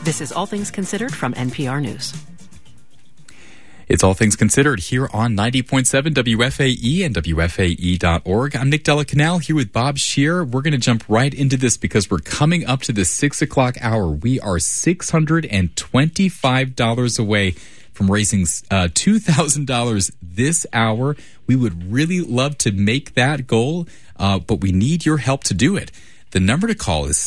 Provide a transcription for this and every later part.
This is All Things Considered from NPR News. It's All Things Considered here on 90.7 WFAE and WFAE.org. I'm Nick Della Canal here with Bob Scheer. We're going to jump right into this because we're coming up to the 6 o'clock hour. We are $625 away from raising $2,000 this hour. We would really love to make that goal, but we need your help to do it. The number to call is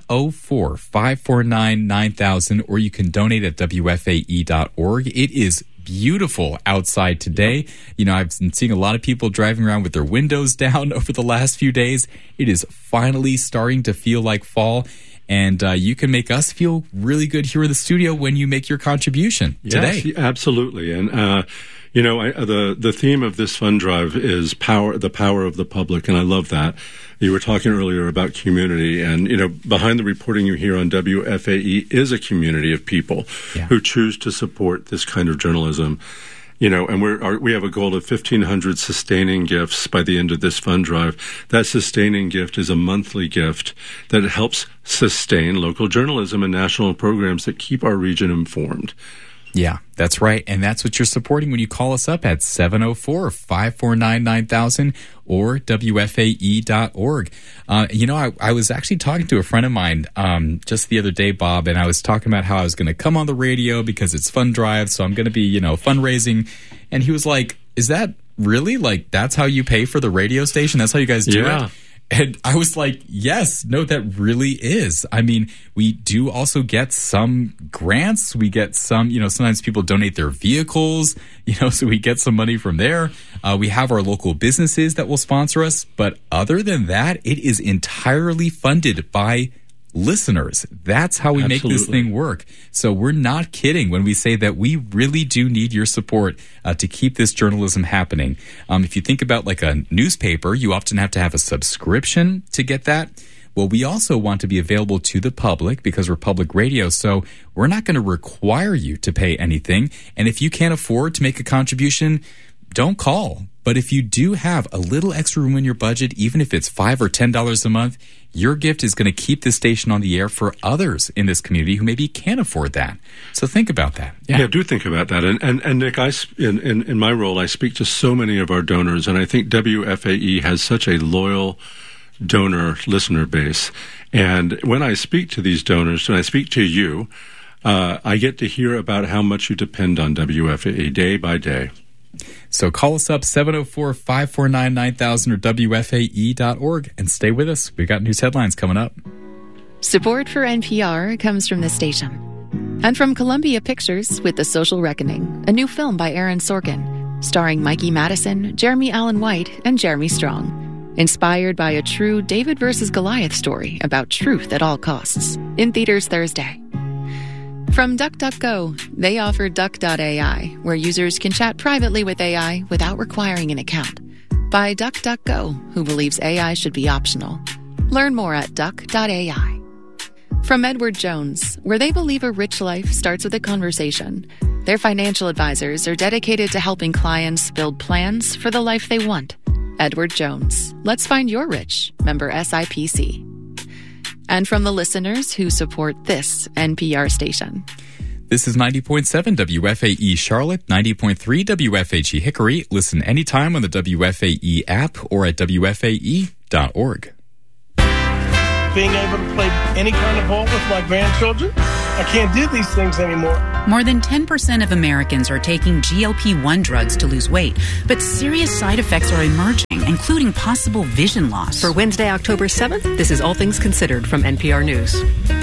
704-549-9000, or you can donate at WFAE.org. It is beautiful outside today. You know, I've been seeing a lot of people driving around with their windows down over the last few days. It is finally starting to feel like fall. And you can make us feel really good here in the studio when you make your contribution today. Yes, absolutely. And, you know, the theme of this fund drive is the power of the public, and I love that. You were talking earlier about community, and, you know, behind the reporting you hear on WFAE is a community of people who choose to support this kind of journalism. You know, and we have a goal of 1,500 sustaining gifts by the end of this fund drive. That sustaining gift is a monthly gift that helps sustain local journalism and national programs that keep our region informed. Yeah, that's right. And that's what you're supporting when you call us up at 704-549-9000 or WFAE.org. You know, I was actually talking to a friend of mine just the other day, Bob, and I was talking about how I was going to come on the radio because it's fund drive, so I'm going to be, you know, fundraising. And he was like, is that really, like, that's how you pay for the radio station? That's how you guys do it? And I was like, yes, no, that really is. I mean, we do also get some grants. We get some, you know, sometimes people donate their vehicles, you know, so we get some money from there. We have our local businesses that will sponsor us. But other than that, it is entirely funded by listeners. That's how we make this thing work. So we're not kidding when we say that we really do need your support to keep this journalism happening. If you think about like a newspaper, you often have to have a subscription to get that. Well, we also want to be available to the public because we're public radio. So we're not going to require you to pay anything. And if you can't afford to make a contribution, don't call. But if you do have a little extra room in your budget, even if it's $5 or $10 a month, your gift is going to keep the station on the air for others in this community who maybe can't afford that. So think about that. Yeah, do think about that. And Nick, in my role, I speak to so many of our donors, and I think WFAE has such a loyal donor listener base. And when I speak to these donors, when I speak to you, I get to hear about how much you depend on WFAE day by day. So call us up, 704-549-9000 or WFAE.org, and stay with us. We've got news headlines coming up. Support for NPR comes from this station and from Columbia Pictures with The Social Reckoning, a new film by Aaron Sorkin, starring Mikey Madison, Jeremy Allen White, and Jeremy Strong. Inspired by a true David versus Goliath story about truth at all costs. In theaters Thursday. From DuckDuckGo, they offer Duck.ai, where users can chat privately with AI without requiring an account. By DuckDuckGo, who believes AI should be optional. Learn more at Duck.ai. From Edward Jones, where they believe a rich life starts with a conversation. Their financial advisors are dedicated to helping clients build plans for the life they want. Edward Jones. Let's find your rich. Member SIPC. And from the listeners who support this NPR station. This is 90.7 WFAE Charlotte, 90.3 WFHE Hickory. Listen anytime on the WFAE app or at WFAE.org. Being able to play any kind of ball with my grandchildren, I can't do these things anymore. More than 10% of Americans are taking GLP-1 drugs to lose weight, but serious side effects are emerging, including possible vision loss. For Wednesday, October 7th, this is All Things Considered from NPR News.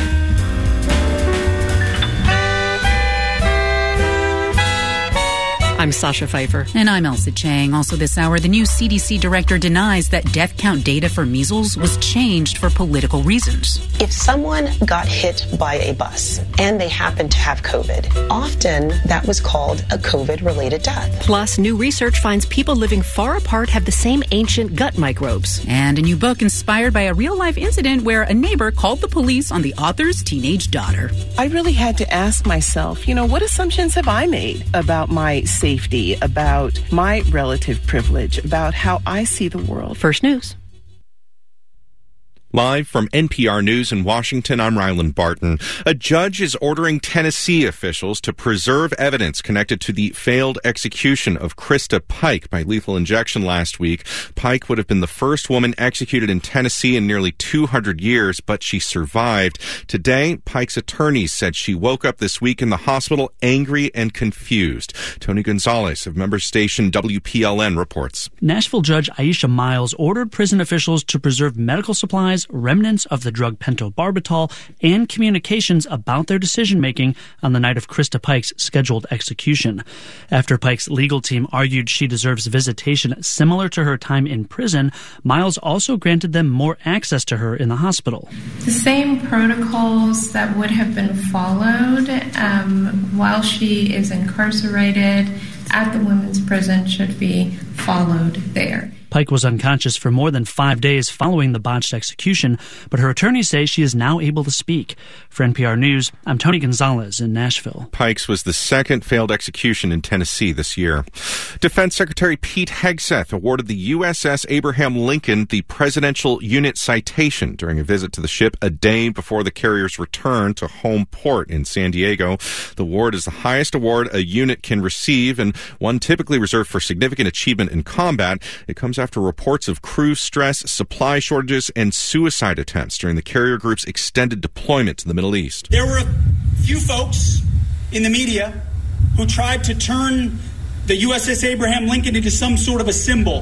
I'm Sasha Pfeiffer. And I'm Elsa Chang. Also this hour, the new CDC director denies that death count data for measles was changed for political reasons. If someone got hit by a bus and they happened to have COVID, often that was called a COVID-related death. Plus, new research finds people living far apart have the same ancient gut microbes. And a new book inspired by a real-life incident where a neighbor called the police on the author's teenage daughter. I really had to ask myself, what assumptions have I made about my safety, about my relative privilege, about how I see the world? First News. Live from NPR News in Washington, I'm Ryland Barton. A judge is ordering Tennessee officials to preserve evidence connected to the failed execution of Krista Pike by lethal injection last week. Pike would have been the first woman executed in Tennessee in nearly 200 years, but she survived. Today, Pike's attorneys said she woke up this week in the hospital angry and confused. Tony Gonzalez of member station WPLN reports. Nashville Judge Aisha Miles ordered prison officials to preserve medical supplies, remnants of the drug pentobarbital, and communications about their decision-making on the night of Krista Pike's scheduled execution. After Pike's legal team argued she deserves visitation similar to her time in prison, Miles also granted them more access to her in the hospital. The same protocols that would have been followed while she is incarcerated at the women's prison should be followed there. Pike was unconscious for more than 5 days following the botched execution, but her attorneys say she is now able to speak. For NPR News, I'm Tony Gonzalez in Nashville. Pike's was the second failed execution in Tennessee this year. Defense Secretary Pete Hegseth awarded the USS Abraham Lincoln the Presidential Unit Citation during a visit to the ship a day before the carrier's return to home port in San Diego. The award is the highest award a unit can receive and one typically reserved for significant achievement in combat. It comes after reports of crew stress, supply shortages, and suicide attempts during the carrier group's extended deployment to the Middle East. There were a few folks in the media who tried to turn the USS Abraham Lincoln into some sort of a symbol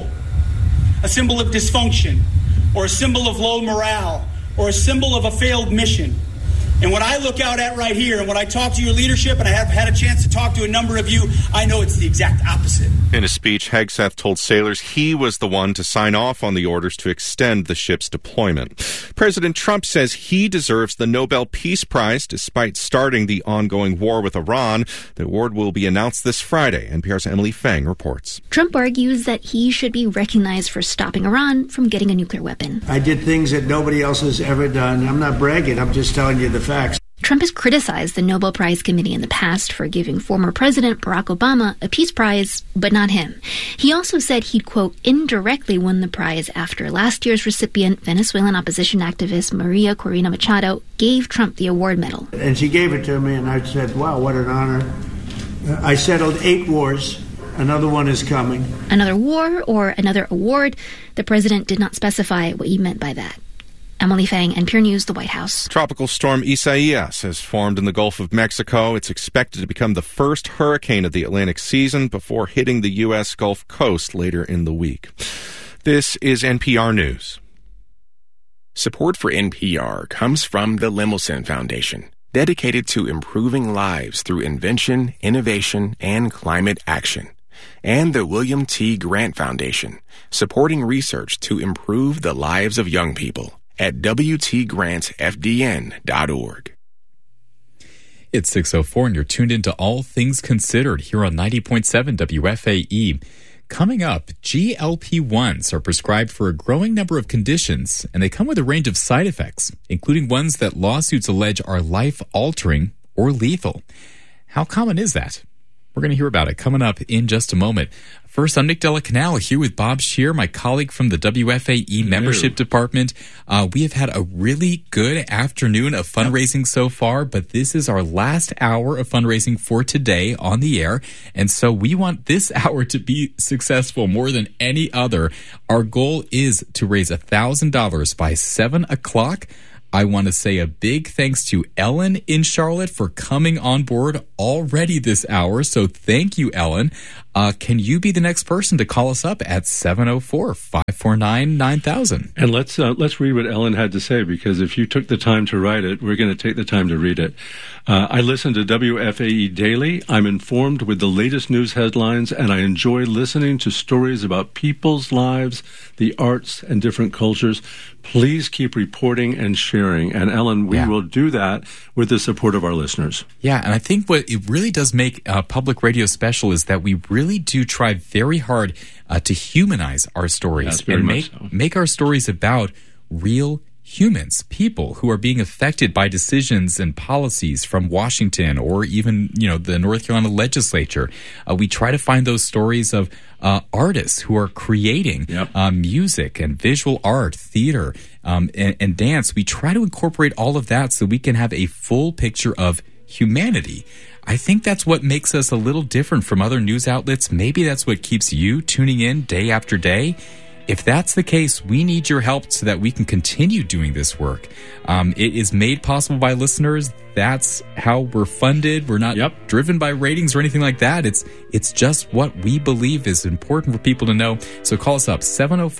of dysfunction, or a symbol of low morale, or a symbol of a failed mission. And what I look out at right here, and when I talk to your leadership, and I have had a chance to talk to a number of you, I know it's the exact opposite. In a speech, Hegseth told sailors he was the one to sign off on the orders to extend the ship's deployment. President Trump says he deserves the Nobel Peace Prize despite starting the ongoing war with Iran. The award will be announced this Friday. NPR's Emily Fang reports. Trump argues that he should be recognized for stopping Iran from getting a nuclear weapon. I did things that nobody else has ever done. I'm not bragging. I'm just telling you the facts. Trump has criticized the Nobel Prize Committee in the past for giving former President Barack Obama a peace prize, but not him. He also said he'd, quote, indirectly won the prize after last year's recipient, Venezuelan opposition activist Maria Corina Machado, gave Trump the award medal. And she gave it to me, and I said, wow, what an honor. I settled 8 wars. Another one is coming. Another war or another award? The president did not specify what he meant by that. Emily Fang, NPR News, the White House. Tropical storm Isaias has formed in the Gulf of Mexico. It's expected to become the first hurricane of the Atlantic season before hitting the U.S. Gulf Coast later in the week. This is NPR News. Support for NPR comes from the Lemelson Foundation, dedicated to improving lives through invention, innovation, and climate action. And the William T. Grant Foundation, supporting research to improve the lives of young people. At WTGrantFDN.org. It's 6:04 and you're tuned into All Things Considered here on 90.7 WFAE. Coming up, GLP-1s are prescribed for a growing number of conditions, and they come with a range of side effects, including ones that lawsuits allege are life-altering or lethal. How common is that? We're going to hear about it coming up in just a moment. First, I'm Nick Della Canal here with Bob Scheer, my colleague from the WFAE membership department. We have had a really good afternoon of fundraising so far, but this is our last hour of fundraising for today on the air. And so we want this hour to be successful more than any other. Our goal is to raise $1,000 by 7 o'clock. I want to say a big thanks to Ellen in Charlotte for coming on board already this hour. So thank you, Ellen. Can you be the next person to call us up at 704-549-9000? And let's read what Ellen had to say, because if you took the time to write it, we're going to take the time to read it. I listen to WFAE daily. I'm informed with the latest news headlines, and I enjoy listening to stories about people's lives, the arts, and different cultures. Please keep reporting and sharing. And Ellen, we will do that with the support of our listeners. Yeah, and I think what it really does make public radio special is that we really do try very hard to humanize our stories and make our stories about real humans, people who are being affected by decisions and policies from Washington or even, the North Carolina legislature. We try to find those stories of artists who are creating music and visual art, theater, and dance. We try to incorporate all of that so we can have a full picture of humanity. I think that's what makes us a little different from other news outlets. Maybe that's what keeps you tuning in day after day. If that's the case, we need your help so that we can continue doing this work. It is made possible by listeners. That's how we're funded. We're not driven by ratings or anything like that. It's just what we believe is important for people to know. So call us up,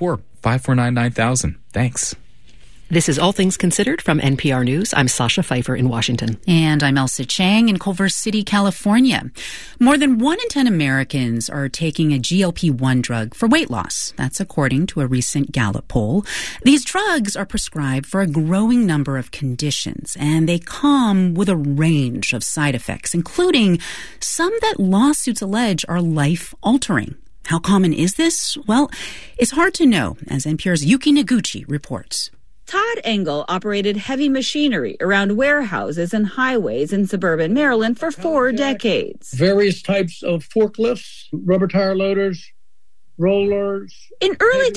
704-549-9000. Thanks. This is All Things Considered from NPR News. I'm Sasha Pfeiffer in Washington. And I'm Elsa Chang in Culver City, California. More than 1 in 10 Americans are taking a GLP-1 drug for weight loss. That's according to a recent Gallup poll. These drugs are prescribed for a growing number of conditions, and they come with a range of side effects, including some that lawsuits allege are life-altering. How common is this? Well, it's hard to know, as NPR's Yuki Noguchi reports. Todd Engel operated heavy machinery around warehouses and highways in suburban Maryland for 4 decades. Various types of forklifts, rubber tire loaders, rollers. In early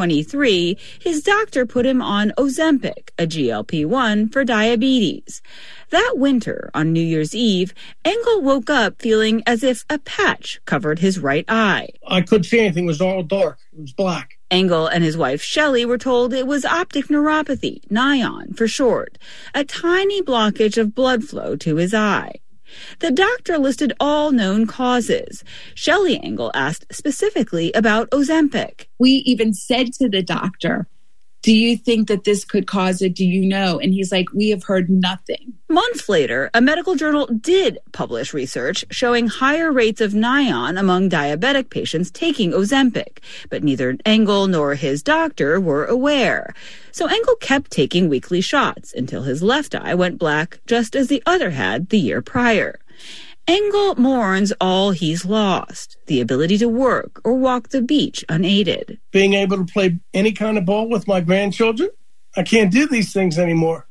2023, his doctor put him on Ozempic, a GLP-1 for diabetes. That winter, on New Year's Eve, Engel woke up feeling as if a patch covered his right eye. I couldn't see anything. It was all dark. It was black. Engel and his wife Shelley were told it was optic neuropathy, NION for short, a tiny blockage of blood flow to his eye. The doctor listed all known causes. Shelley Engel asked specifically about Ozempic. We even said to the doctor, do you think that this could cause it? Do you know? And he's like, we have heard nothing. Months later, a medical journal did publish research showing higher rates of NION among diabetic patients taking Ozempic, but neither Engel nor his doctor were aware. So Engel kept taking weekly shots until his left eye went black, just as the other had the year prior. Engel mourns all he's lost, the ability to work or walk the beach unaided. Being able to play any kind of ball with my grandchildren, I can't do these things anymore.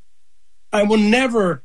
I will never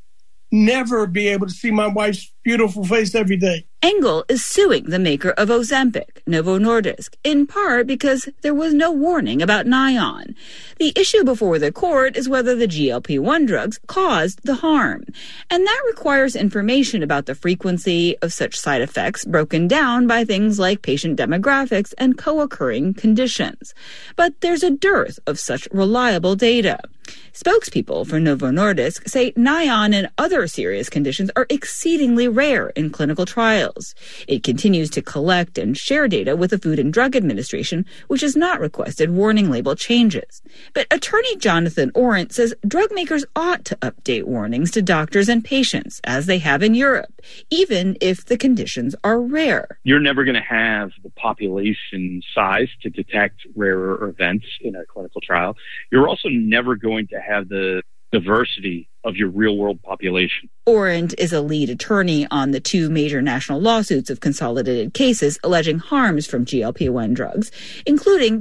be able to see my wife's beautiful face every day. Engel is suing the maker of Ozempic, Novo Nordisk, in part because there was no warning about NION. The issue before the court is whether the GLP-1 drugs caused the harm, and that requires information about the frequency of such side effects broken down by things like patient demographics and co-occurring conditions. But there's a dearth of such reliable data. Spokespeople for Novo Nordisk say NION and other serious conditions are exceedingly rare in clinical trials. It continues to collect and share data with the Food and Drug Administration, which has not requested warning label changes. But attorney Jonathan Orent says drug makers ought to update warnings to doctors and patients, as they have in Europe, even if the conditions are rare. You're never going to have the population size to detect rarer events in a clinical trial. You're also never going to have the diversity of your real-world population. Orent is a lead attorney on the 2 major national lawsuits of consolidated cases alleging harms from GLP-1 drugs, including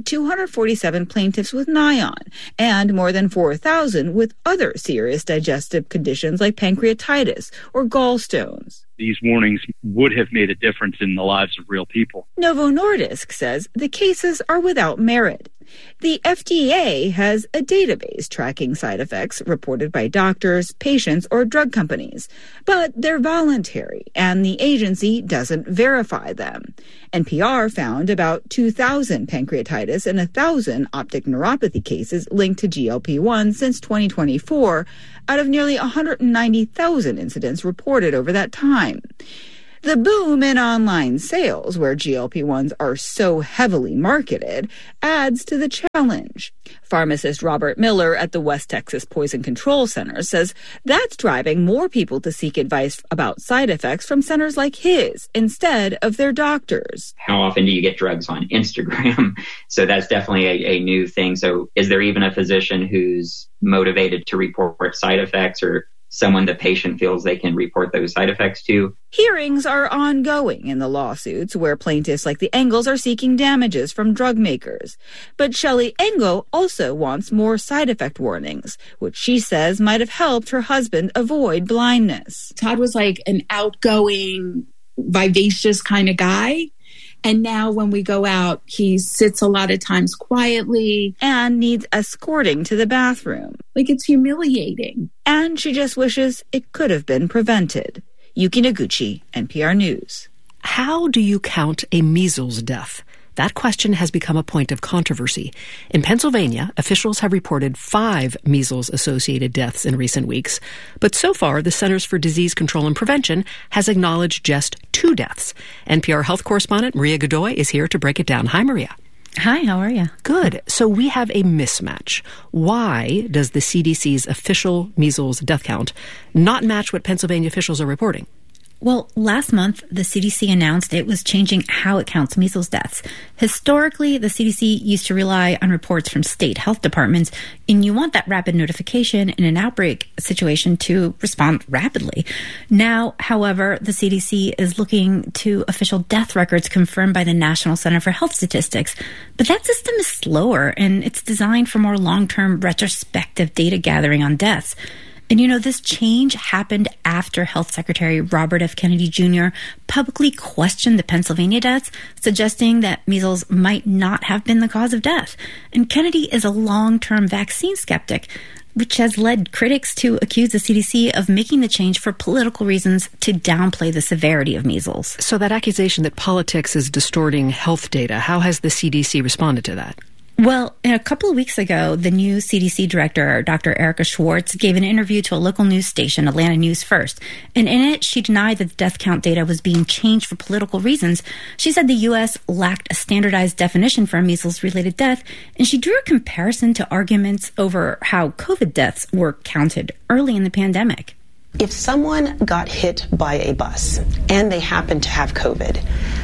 247 plaintiffs with NION and more than 4,000 with other serious digestive conditions like pancreatitis or gallstones. These warnings would have made a difference in the lives of real people. Novo Nordisk says the cases are without merit. The FDA has a database tracking side effects reported by doctors, patients, or drug companies, but they're voluntary, and the agency doesn't verify them. NPR found about 2,000 pancreatitis and 1,000 optic neuropathy cases linked to GLP-1 since 2024, out of nearly 190,000 incidents reported over that time. The boom in online sales, where GLP-1s are so heavily marketed, adds to the challenge. Pharmacist Robert Miller at the West Texas Poison Control Center says that's driving more people to seek advice about side effects from centers like his instead of their doctors. How often do you get drugs on Instagram? So that's definitely a new thing. So is there even a physician who's motivated to report side effects or someone the patient feels they can report those side effects to. Hearings are ongoing in the lawsuits where plaintiffs like the Engels are seeking damages from drug makers. But Shelley Engel also wants more side effect warnings, which she says might have helped her husband avoid blindness. Todd was like an outgoing, vivacious kind of guy. And now when we go out, he sits a lot of times quietly. And needs escorting to the bathroom. Like, it's humiliating. And she just wishes it could have been prevented. Yuki Noguchi, NPR News. How do you count a measles death? That question has become a point of controversy. In Pennsylvania, officials have reported 5 measles-associated deaths in recent weeks. But so far, the Centers for Disease Control and Prevention has acknowledged just 2 deaths. NPR health correspondent Maria Godoy is here to break it down. Hi, Maria. Hi, how are you? Good. So we have a mismatch. Why does the CDC's official measles death count not match what Pennsylvania officials are reporting? Well, last month, the CDC announced it was changing how it counts measles deaths. Historically, the CDC used to rely on reports from state health departments, and you want that rapid notification in an outbreak situation to respond rapidly. Now, however, the CDC is looking to official death records confirmed by the National Center for Health Statistics. But that system is slower, and it's designed for more long-term retrospective data gathering on deaths. And you know, this change happened after Health Secretary Robert F. Kennedy Jr. publicly questioned the Pennsylvania deaths, suggesting that measles might not have been the cause of death. And Kennedy is a long-term vaccine skeptic, which has led critics to accuse the CDC of making the change for political reasons to downplay the severity of measles. So that accusation that politics is distorting health data, how has the CDC responded to that? Well, a couple of weeks ago, the new CDC director, Dr. Erica Schwartz, gave an interview to a local news station, Atlanta News First. And in it, she denied that the death count data was being changed for political reasons. She said the U.S. lacked a standardized definition for a measles-related death, and she drew a comparison to arguments over how COVID deaths were counted early in the pandemic. If someone got hit by a bus and they happened to have COVID,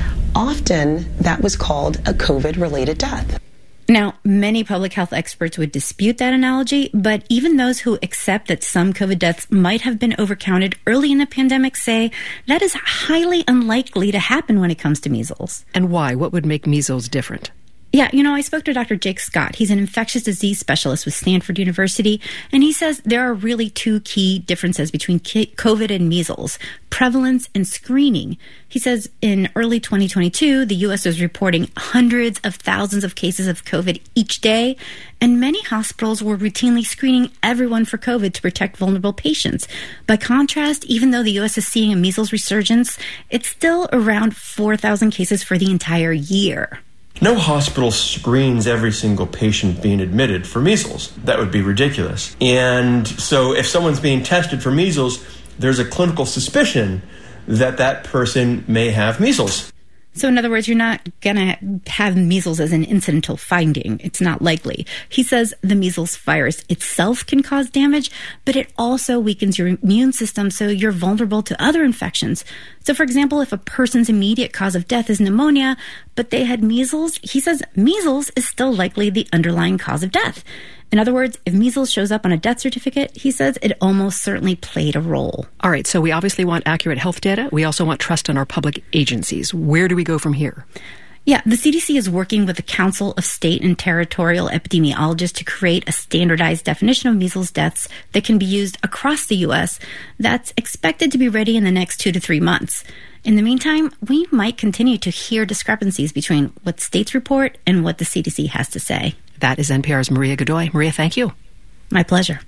often that was called a COVID-related death. Now, many public health experts would dispute that analogy, but even those who accept that some COVID deaths might have been overcounted early in the pandemic say that is highly unlikely to happen when it comes to measles. And why? What would make measles different? Yeah, you know, I spoke to Dr. Jake Scott. He's an infectious disease specialist with Stanford University, and he says there are really 2 key differences between COVID and measles: prevalence and screening. He says in early 2022, the U.S. was reporting hundreds of thousands of cases of COVID each day, and many hospitals were routinely screening everyone for COVID to protect vulnerable patients. By contrast, even though the U.S. is seeing a measles resurgence, it's still around 4,000 cases for the entire year. No hospital screens every single patient being admitted for measles. That would be ridiculous. And so if someone's being tested for measles, there's a clinical suspicion that that person may have measles. So in other words, you're not going to have measles as an incidental finding. It's not likely. He says the measles virus itself can cause damage, but it also weakens your immune system, so you're vulnerable to other infections. So for example, if a person's immediate cause of death is pneumonia, but they had measles, he says measles is still likely the underlying cause of death. In other words, if measles shows up on a death certificate, he says it almost certainly played a role. All right, so we obviously want accurate health data. We also want trust in our public agencies. Where do we go from here? Yeah, the CDC is working with the Council of State and Territorial Epidemiologists to create a standardized definition of measles deaths that can be used across the U.S. That's expected to be ready in the next 2 to 3 months. In the meantime, we might continue to hear discrepancies between what states report and what the CDC has to say. That is NPR's Maria Godoy. Maria, thank you. My pleasure.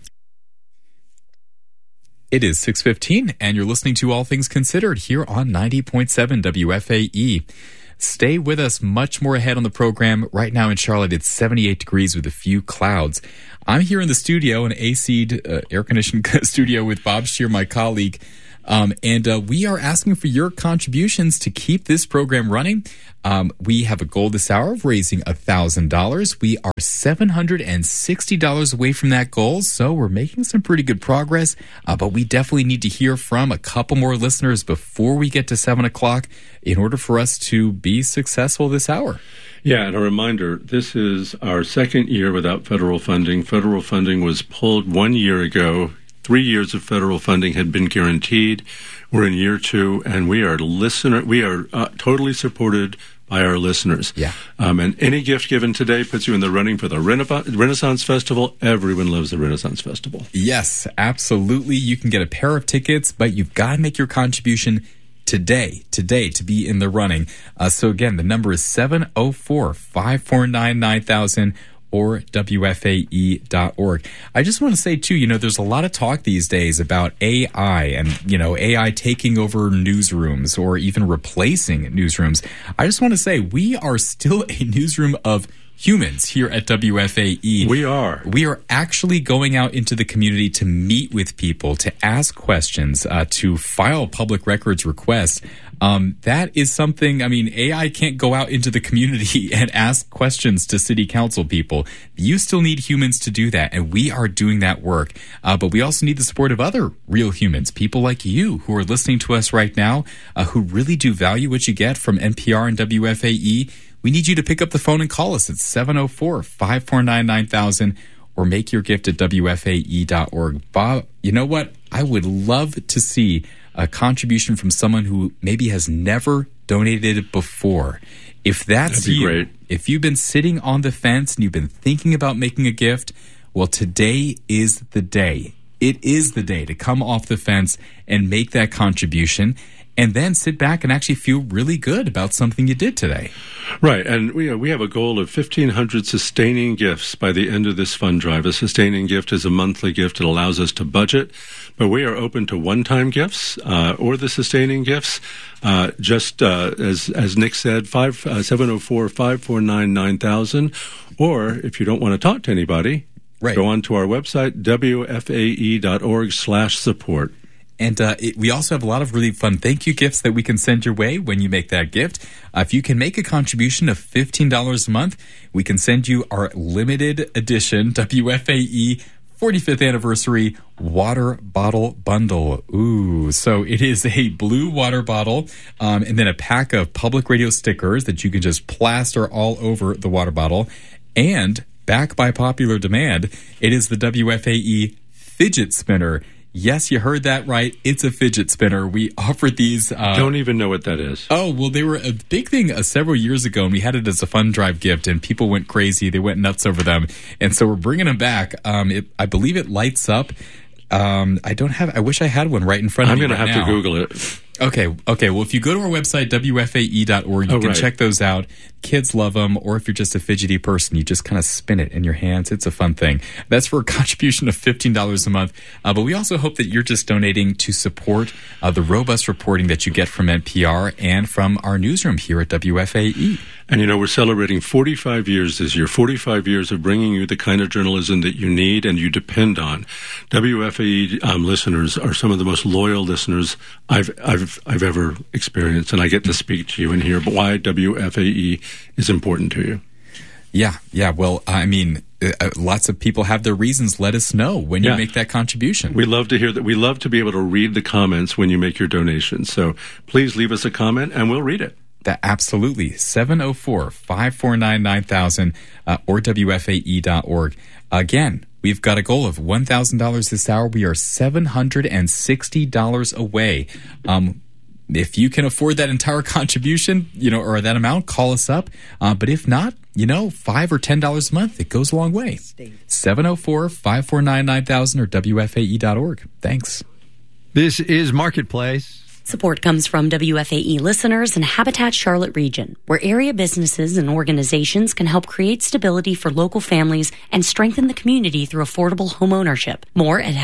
It is 6:15, and you're listening to All Things Considered here on 90.7 WFAE. Stay with us. Much more ahead on the program. Right now in Charlotte, it's 78 degrees with a few clouds. I'm here in the studio, an AC'd, air-conditioned studio with Bob Scheer, my colleague. And we are asking for your contributions to keep this program running. We have a goal this hour of raising $1,000. We are $760 away from that goal, so we're making some pretty good progress. But we definitely need to hear from a couple more listeners before we get to 7 o'clock in order for us to be successful this hour. Yeah, and a reminder, this is our second year without federal funding. Federal funding was pulled 1 year ago, 3 years of federal funding had been guaranteed. We're in year 2, and we are totally supported by our listeners. Yeah. And any gift given today puts you in the running for the Renaissance Festival. Everyone loves the Renaissance Festival. Yes, absolutely. You can get a pair of tickets, but you've got to make your contribution today to be in the running. So again, the number is 704-549-9000 or WFAE.org. I just want to say, too, there's a lot of talk these days about AI and, AI taking over newsrooms or even replacing newsrooms. I just want to say we are still a newsroom of humans here at WFAE. We are. We are actually going out into the community to meet with people, to ask questions, to file public records requests. That is something, AI can't go out into the community and ask questions to city council people. You still need humans to do that, and we are doing that work. But we also need the support of other real humans, people like you who are listening to us right now, who really do value what you get from NPR and WFAE. We need you to pick up the phone and call us at 704-549-9000 or make your gift at WFAE.org. Bob, you know what? I would love to see a contribution from someone who maybe has never donated before. If that's you, great. If you've been sitting on the fence and you've been thinking about making a gift, well, today is the day. It is the day to come off the fence and make that contribution, and then sit back and actually feel really good about something you did today. Right, and we have a goal of 1,500 sustaining gifts by the end of this fund drive. A sustaining gift is a monthly gift. It allows us to budget, but we are open to one-time gifts or the sustaining gifts. Just as Nick said, 704-549-9000, or if you don't want to talk to anybody, go on to our website, WFAE.org/support. And we also have a lot of really fun thank you gifts that we can send your way when you make that gift. If you can make a contribution of $15 a month, we can send you our limited edition WFAE 45th anniversary water bottle bundle. Ooh, so it is a blue water bottle and then a pack of public radio stickers that you can just plaster all over the water bottle. And back by popular demand, it is the WFAE fidget spinner. Yes, you heard that right. It's a fidget spinner. We offered these. Don't even know what that is. Oh, well, they were a big thing several years ago, and we had it as a fun drive gift, and people went crazy. They went nuts over them. And so we're bringing them back. I believe it lights up. I wish I had one right in front of me. I'm going to have to Google it. Okay. Well, if you go to our website, WFAE.org, you can check those out. Kids love them. Or if you're just a fidgety person, you just kind of spin it in your hands. It's a fun thing. That's for a contribution of $15 a month. But we also hope that you're just donating to support the robust reporting that you get from NPR and from our newsroom here at WFAE. And, we're celebrating 45 years this year, 45 years of bringing you the kind of journalism that you need and you depend on. WFAE listeners are some of the most loyal listeners I've ever experienced, and I get to speak to you and hear why WFAE is important to you. Yeah. Well, lots of people have their reasons. Let us know when you make that contribution. We love to hear that. We love to be able to read the comments when you make your donations. So please leave us a comment, and we'll read it. Absolutely. 704-549-9000 or WFAE.org. Again, we've got a goal of $1,000 this hour. We are $760 away. If you can afford that entire contribution, or that amount, call us up. But if not, $5 or $10 a month, it goes a long way. 704-549-9000 or WFAE.org. Thanks. This is Marketplace. Support comes from WFAE listeners in Habitat Charlotte region, where area businesses and organizations can help create stability for local families and strengthen the community through affordable home ownership. More at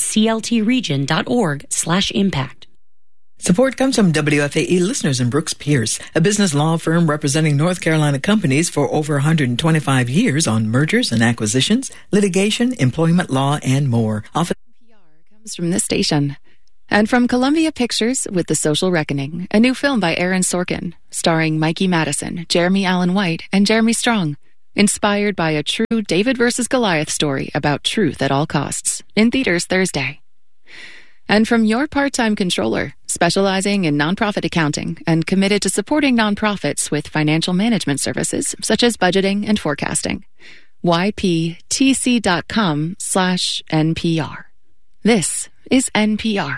habitatcltregion.org/impact. Support comes from WFAE listeners in Brooks Pierce, a business law firm representing North Carolina companies for over 125 years on mergers and acquisitions, litigation, employment law, and more. NPR comes from this station. And from Columbia Pictures with The Social Reckoning, a new film by Aaron Sorkin, starring Mikey Madison, Jeremy Allen White, and Jeremy Strong. Inspired by a true David versus Goliath story about truth at all costs. In theaters Thursday. And from your part-time controller, specializing in nonprofit accounting and committed to supporting nonprofits with financial management services such as budgeting and forecasting. YPTC.com/NPR. This is NPR.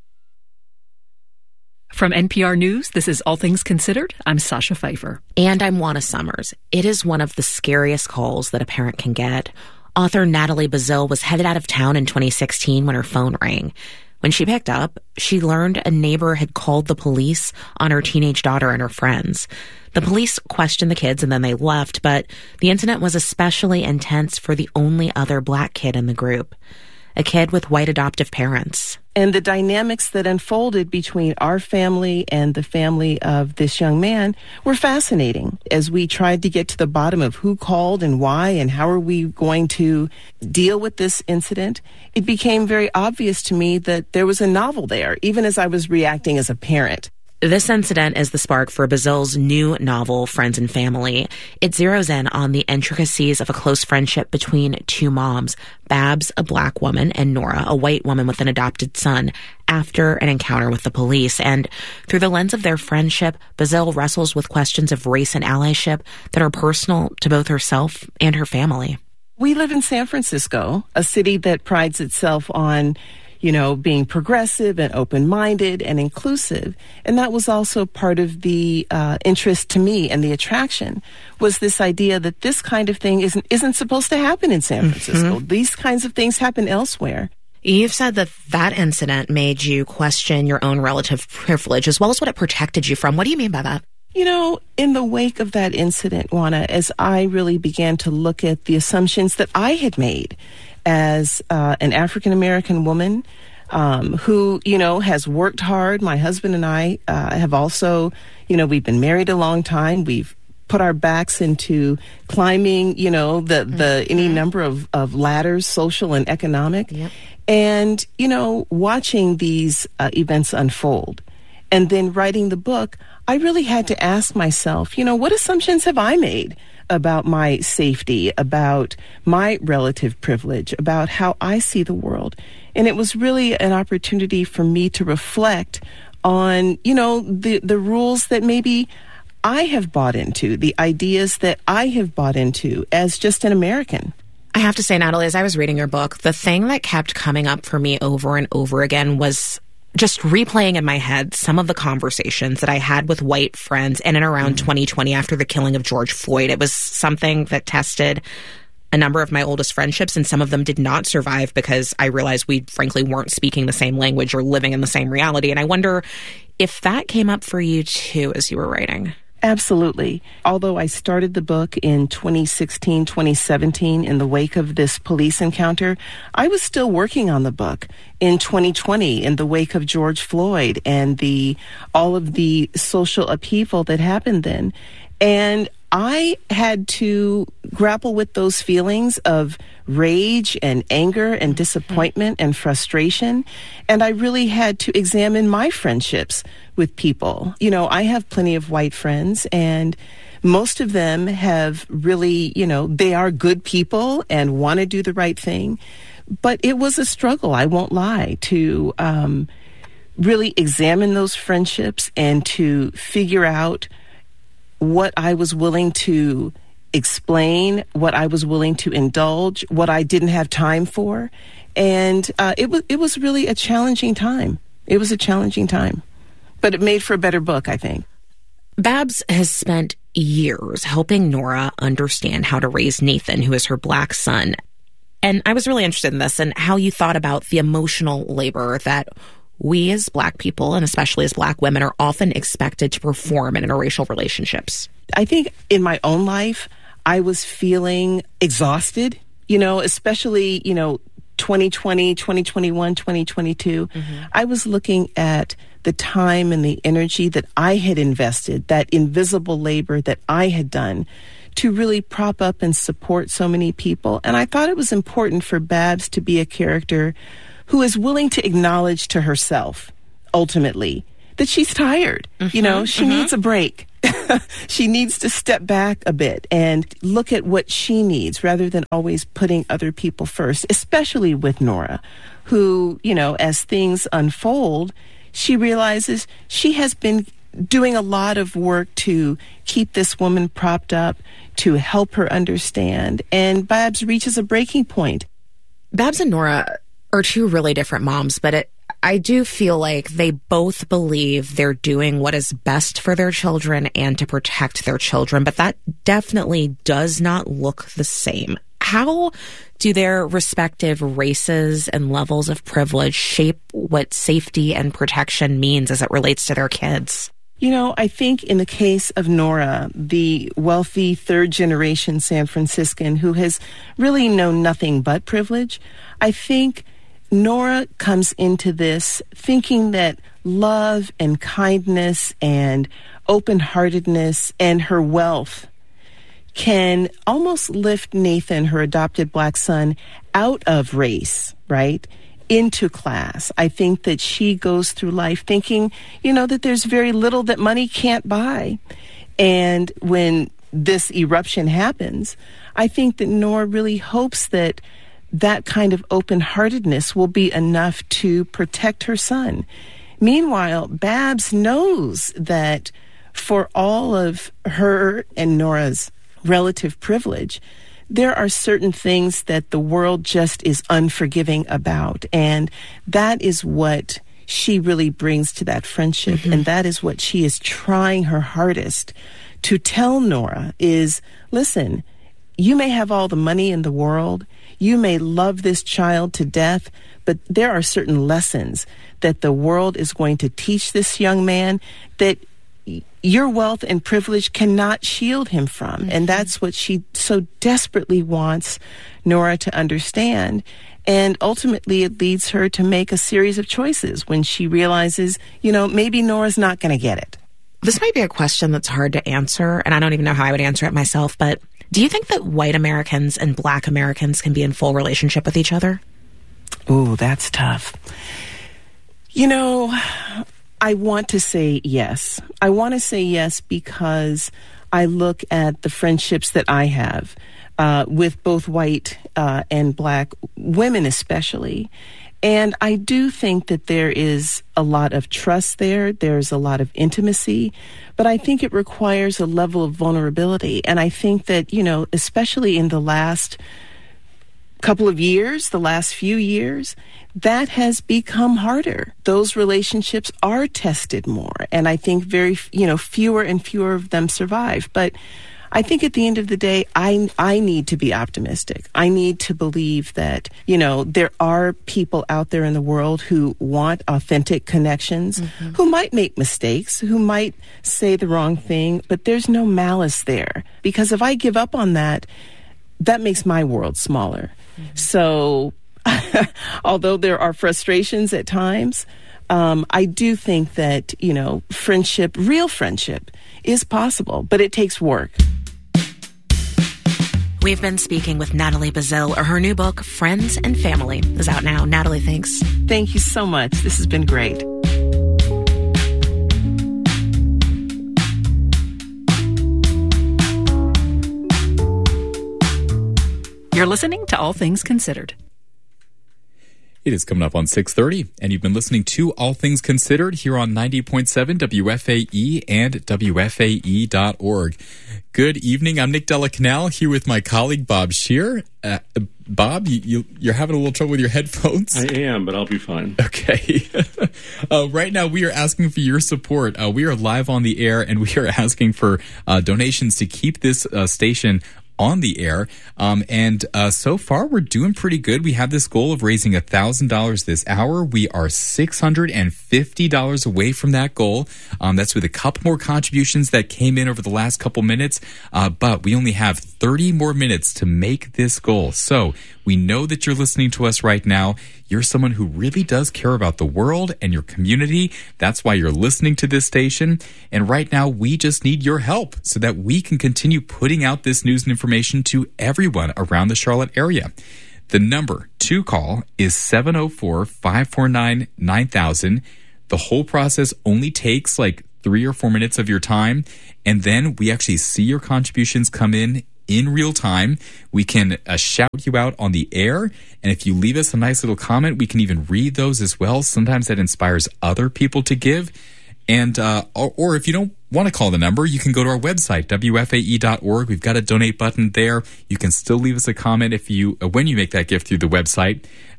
From NPR News, this is All Things Considered. I'm Sasha Pfeiffer. And I'm Juana Summers. It is one of the scariest calls that a parent can get. Author Natalie Bazile was headed out of town in 2016 when her phone rang. When she picked up, she learned a neighbor had called the police on her teenage daughter and her friends. The police questioned the kids and then they left, but the incident was especially intense for the only other Black kid in the group, a kid with white adoptive parents. And the dynamics that unfolded between our family and the family of this young man were fascinating. As we tried to get to the bottom of who called and why and how are we going to deal with this incident, it became very obvious to me that there was a novel there, even as I was reacting as a parent. This incident is the spark for Bazile's new novel, Friends and Family. It zeroes in on the intricacies of a close friendship between two moms, Babs, a Black woman, and Nora, a white woman with an adopted son, after an encounter with the police. And through the lens of their friendship, Bazile wrestles with questions of race and allyship that are personal to both herself and her family. We live in San Francisco, a city that prides itself on being progressive and open-minded and inclusive. And that was also part of the interest to me, and the attraction was this idea that this kind of thing isn't supposed to happen in San Francisco. Mm-hmm. These kinds of things happen elsewhere. You've said that incident made you question your own relative privilege as well as what it protected you from. What do you mean by that? In the wake of that incident, Juana, as I really began to look at the assumptions that I had made as an African-American woman who, has worked hard. My husband and I have also, we've been married a long time. We've put our backs into climbing, any number of ladders, social and economic. Yep. And, watching these events unfold and then writing the book, I really had to ask myself, what assumptions have I made about my safety, about my relative privilege, about how I see the world? And it was really an opportunity for me to reflect on, the rules that maybe I have bought into, the ideas that I have bought into as just an American. I have to say, Natalie, as I was reading your book, the thing that kept coming up for me over and over again was just replaying in my head some of the conversations that I had with white friends in and around 2020 after the killing of George Floyd. It was something that tested a number of my oldest friendships, and some of them did not survive because I realized we frankly weren't speaking the same language or living in the same reality. And I wonder if that came up for you too as you were writing. Absolutely. Although I started the book in 2016, 2017 in the wake of this police encounter, I was still working on the book in 2020 in the wake of George Floyd and all of the social upheaval that happened then. And I had to grapple with those feelings of rage and anger and disappointment and frustration. And I really had to examine my friendships with people. I have plenty of white friends, and most of them have really, they are good people and want to do the right thing. But it was a struggle, I won't lie, to really examine those friendships and to figure out what I was willing to explain, what I was willing to indulge, what I didn't have time for. And it was really a challenging time. It was a challenging time. But it made for a better book, I think. Babs has spent years helping Nora understand how to raise Nathan, who is her Black son. And I was really interested in this and how you thought about the emotional labor that we as Black people, and especially as Black women, are often expected to perform in interracial relationships. I think in my own life, I was feeling exhausted, especially, 2020, 2021, 2022. Mm-hmm. I was looking at the time and the energy that I had invested, that invisible labor that I had done to really prop up and support so many people. And I thought it was important for Babs to be a character who is willing to acknowledge to herself, ultimately, that she's tired. Mm-hmm, she needs a break. She needs to step back a bit and look at what she needs rather than always putting other people first, especially with Nora, who, as things unfold, she realizes she has been doing a lot of work to keep this woman propped up, to help her understand. And Babs reaches a breaking point. Babs and Nora are two really different moms, but I do feel like they both believe they're doing what is best for their children and to protect their children, but that definitely does not look the same. How do their respective races and levels of privilege shape what safety and protection means as it relates to their kids? You know, I think in the case of Nora, the wealthy third-generation San Franciscan who has really known nothing but privilege, I think Nora comes into this thinking that love and kindness and open-heartedness and her wealth can almost lift Nathan, her adopted black son, out of race, right? Into class. I think that she goes through life thinking, that there's very little that money can't buy. And when this eruption happens, I think that Nora really hopes that that kind of open-heartedness will be enough to protect her son. Meanwhile, Babs knows that for all of her and Nora's relative privilege, there are certain things that the world just is unforgiving about. And that is what she really brings to that friendship. Mm-hmm. And that is what she is trying her hardest to tell Nora is, listen, you may have all the money in the world. You may love this child to death, but there are certain lessons that the world is going to teach this young man that your wealth and privilege cannot shield him from. Mm-hmm. And that's what she so desperately wants Nora to understand. And ultimately, it leads her to make a series of choices when she realizes, maybe Nora's not going to get it. This might be a question that's hard to answer, and I don't even know how I would answer it myself, but do you think that white Americans and black Americans can be in full relationship with each other? Ooh, that's tough. I want to say yes. I want to say yes because I look at the friendships that I have with both white and black women especially. And I do think that there is a lot of trust there. There's a lot of intimacy. But I think it requires a level of vulnerability. And I think that, especially in the last couple of years, the last few years, that has become harder. Those relationships are tested more. And I think fewer and fewer of them survive. But I think at the end of the day, I need to be optimistic. I need to believe that, there are people out there in the world who want authentic connections, mm-hmm. who might make mistakes, who might say the wrong thing, but there's no malice there. Because if I give up on that, that makes my world smaller. Mm-hmm. So although there are frustrations at times, I do think that, friendship, real friendship, is possible, but it takes work. We've been speaking with Natalie Bazile. Her new book, Friends and Family, is out now. Natalie, thanks. Thank you so much. This has been great. You're listening to All Things Considered. It is coming up on 6:30, and you've been listening to All Things Considered here on 90.7 WFAE and WFAE.org. Good evening. I'm Nick Della Canal here with my colleague Bob Scheer. Bob, you're having a little trouble with your headphones? I am, but I'll be fine. Okay. Right now, we are asking for your support. We are live on the air, and we are asking for donations to keep this station on the air. And so far, we're doing pretty good. We have this goal of raising $1,000 this hour. We are $650 away from that goal. That's with a couple more contributions that came in over the last couple minutes. But we only have 30 more minutes to make this goal. So we know that you're listening to us right now. You're someone who really does care about the world and your community. That's why you're listening to this station. And right now, we just need your help so that we can continue putting out this news and information to everyone around the Charlotte area. The number to call is 704-549-9000. The whole process only takes like 3 or 4 minutes of your time. And then we actually see your contributions come in real time. We can shout you out on the air. And if you leave us a nice little comment, we can even read those as well. Sometimes that inspires other people to give. And or if you don't want to call the number, you can go to our website, WFAE.org. We've got a donate button there. You can still leave us a comment when you make that gift through the website.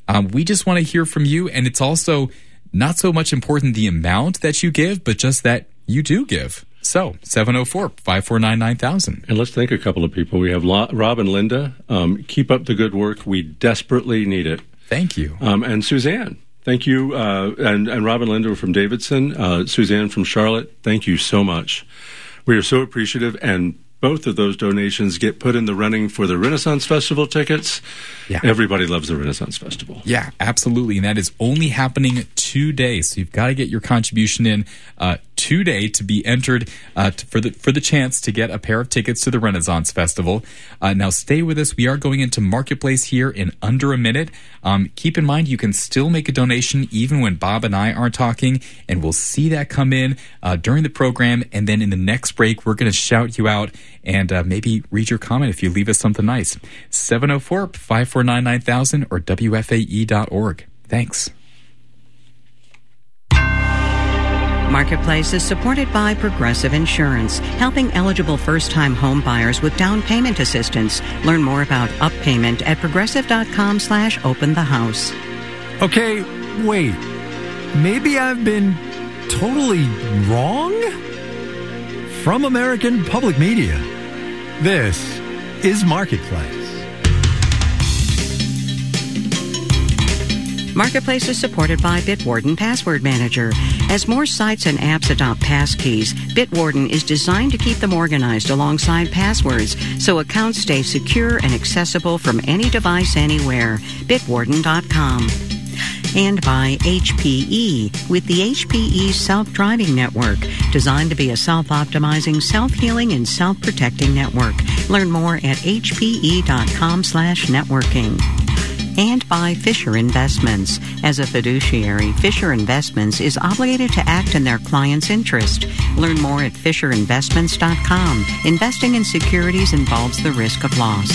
We just want to hear from you, and it's also not so much important the amount that you give, but just that you do give. So, 704-549-9000. And let's thank a couple of people. We have Rob and Linda. Keep up the good work. We desperately need it. Thank you. And Suzanne. Thank you. And Rob and Linda are from Davidson. Suzanne from Charlotte. Thank you so much. We are so appreciative, and both of those donations get put in the running for the Renaissance Festival tickets. Yeah. Everybody loves the Renaissance Festival. Yeah, absolutely. And that is only happening today. So you've got to get your contribution in today to be entered for the chance to get a pair of tickets to the Renaissance Festival. Now stay with us. We are going into Marketplace here in under a minute. Keep in mind you can still make a donation even when Bob and I aren't talking, and we'll see that come in during the program. And then in the next break, we're going to shout you out and maybe read your comment if you leave us something nice. 704-549-9000 or WFAE.org. Thanks. Marketplace is supported by Progressive Insurance, helping eligible first-time home buyers with down payment assistance. Learn more about Up Payment at progressive.com/openthehouse. Okay, wait. Maybe I've been totally wrong? From American Public Media, this is Marketplace. Marketplace is supported by Bitwarden Password Manager. As more sites and apps adopt passkeys, Bitwarden is designed to keep them organized alongside passwords so accounts stay secure and accessible from any device anywhere. Bitwarden.com. And by HPE, with the HPE Self-Driving Network, designed to be a self-optimizing, self-healing, and self-protecting network. Learn more at hpe.com/networking. And by Fisher Investments. As a fiduciary, Fisher Investments is obligated to act in their client's interest. Learn more at FisherInvestments.com. Investing in securities involves the risk of loss.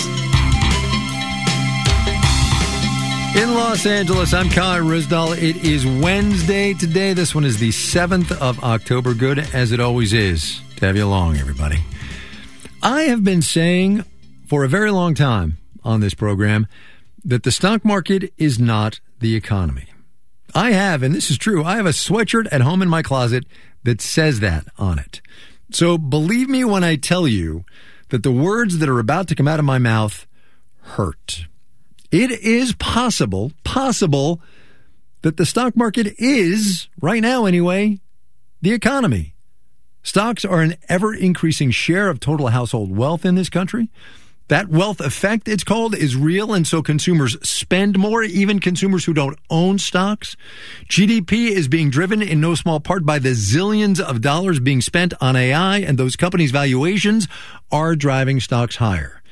In Los Angeles, I'm Kai Risdal. It is Wednesday today. This one is the 7th of October. Good as it always is to have you along, everybody. I have been saying for a very long time on this program that the stock market is not the economy. I have, and this is true, I have a sweatshirt at home in my closet that says that on it. So believe me when I tell you that the words that are about to come out of my mouth hurt. It is possible that the stock market is, right now anyway, the economy. Stocks are an ever-increasing share of total household wealth in this country. That wealth effect, it's called, is real, and so consumers spend more, even consumers who don't own stocks. GDP is being driven in no small part by the zillions of dollars being spent on AI, and those companies' valuations are driving stocks higher.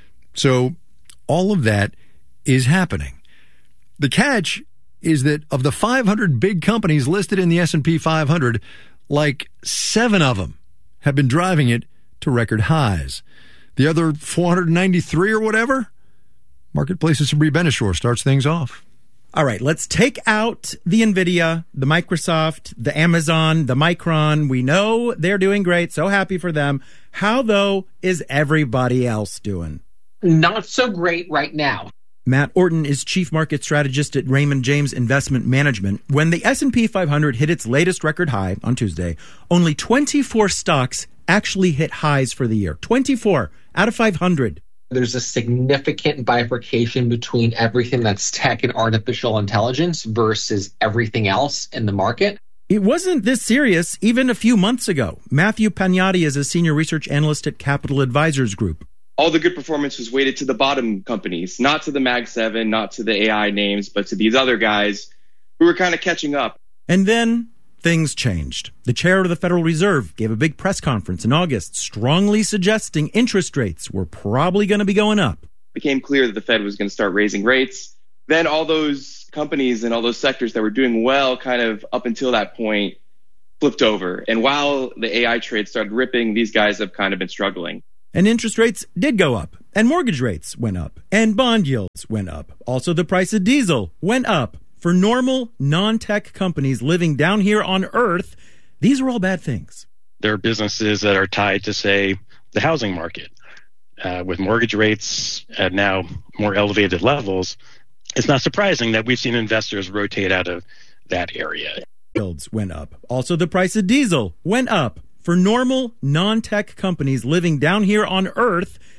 So all of that is happening. The catch is that of the 500 big companies listed in the S&P 500, like 7 of them have been driving it to record highs. The other 493 or whatever, Marketplace's Sabri Benishore starts things off. All right, let's take out the NVIDIA, the Microsoft, the Amazon, the Micron. We know they're doing great. So happy for them. How, though, is everybody else doing? Not so great right now. Matt Orton is chief market strategist at Raymond James Investment Management. When the S&P 500 hit its latest record high on Tuesday, only 24 stocks actually hit highs for the year. 24 out of 500. There's a significant bifurcation between everything that's tech and artificial intelligence versus everything else in the market. It wasn't this serious even a few months ago. Matthew Pagnotti is a senior research analyst at Capital Advisors Group. All the good performance was weighted to the bottom companies, not to the Mag 7, not to the AI names, but to these other guys who were kind of catching up. And then things changed. The chair of the Federal Reserve gave a big press conference in August, strongly suggesting interest rates were probably going to be going up. It became clear that the Fed was going to start raising rates. Then all those companies and all those sectors that were doing well kind of up until that point flipped over. And while the AI trade started ripping, these guys have kind of been struggling. And interest rates did go up, and mortgage rates went up, and bond yields went up. Also, the price of diesel went up. For normal, non-tech companies living down here on Earth, these are all bad things. There are businesses that are tied to, say, the housing market. With mortgage rates at now more elevated levels, it's not surprising that we've seen investors rotate out of that area. Builds went up. Also, the price of diesel went up. For normal, non-tech companies living down here on Earth,